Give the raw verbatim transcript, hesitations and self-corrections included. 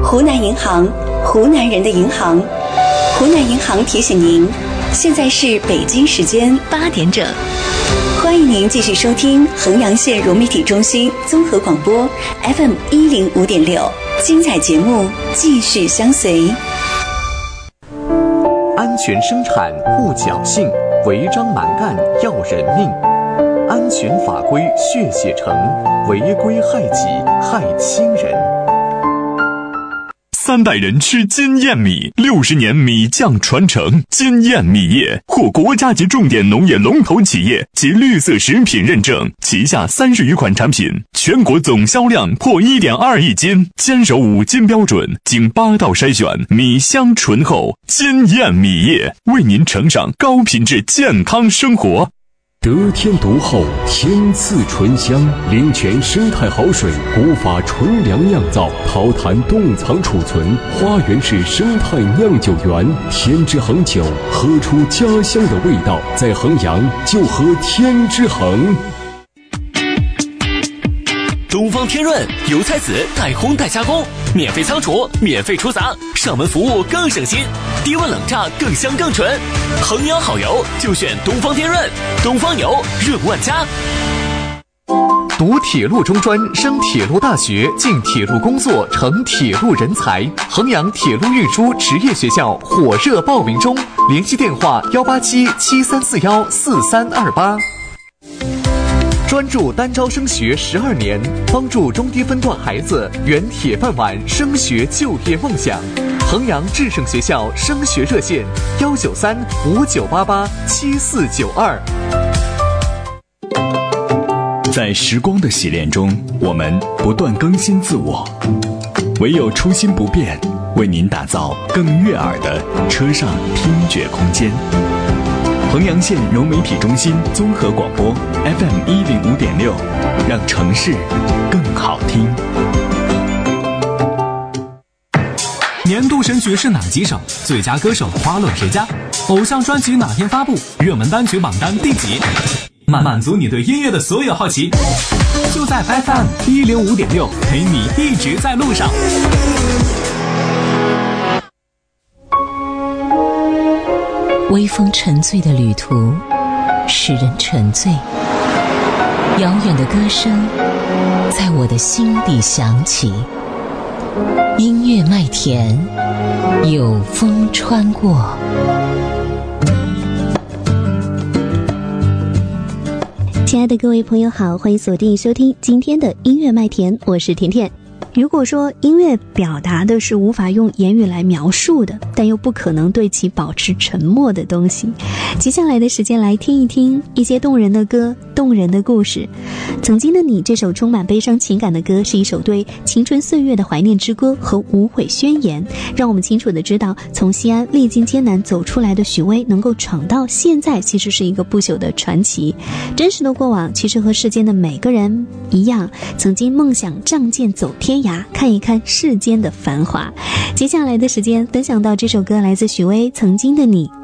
湖南银行，湖南人的银行。湖南银行提醒您，现在是北京时间八点整。欢迎您继续收听衡阳县融媒体中心综合广播 F M 一零五点六，精彩节目继续相随。 安全生产护侥幸，违章蛮干要人命。安全法规血血成，违规害己害亲人。 三代人吃金燕米，六十年米酱传承。金燕米业获国家级重点农业龙头企业及绿色食品认证，旗下三十余款产品，全国总销量破 一点二亿斤，坚守五金标准，经八道筛选，米香醇厚。金燕米业为您呈上高品质健康生活。 得天独厚，天赐醇香，灵泉生态好水，古法纯粮酿造，桃坛冻藏储存，花园式生态酿酒园，天之恒酒，喝出家乡的味道，在衡阳就喝天之恒。 东方天润油菜籽带烘带加工，免费仓储，免费出杂，上门服务更省心，低温冷榨更香更纯。衡阳好油就选东方天润，东方油润万家。 读铁路中专，升铁路大学，进铁路工作，成铁路人才。衡阳铁路运输职业学校火热报名中，联系电话幺八七七三四幺四三二八。专注单招升学十二年，帮助中低分段孩子圆铁饭碗升学就业梦想。衡阳智胜学校升学热线幺九三五九八八七四九二。 在时光的洗练中，我们不断更新自我，唯有初心不变，为您打造更悦耳的车上听觉空间。衡阳县融媒体中心综合广播 F M 一零五点六，让城市更好听。 年度神曲是哪几首？最佳歌手花落谁家？偶像专辑哪天发布？热门单曲榜单第几？满满足你对音乐的所有好奇，就在 F M 一零五点六，陪你一直在路上。 微风沉醉的旅途，使人沉醉。遥远的歌声，在我的心底响起。音乐麦田，有风穿过。 亲爱的各位朋友好，欢迎锁定收听今天的音乐麦田，我是甜甜。如果说音乐表达的是无法用言语来描述的，但又不可能对其保持沉默的东西，接下来的时间来听一听一些动人的歌，动人的故事。曾经的你这首充满悲伤情感的歌，是一首对青春岁月的怀念之歌和无悔宣言，让我们清楚地知道，从西安历经艰难走出来的许巍能够闯到现在，其实是一个不朽的传奇。真实的过往其实和世间的每个人一样，曾经梦想仗剑走天涯，看一看世间的繁华。接下来的时间分享到这首歌，来自许巍《曾经的你》，